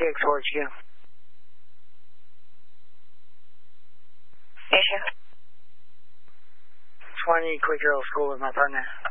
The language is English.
6, where'd you go? Issue. Just want you to quit your old school with my partner.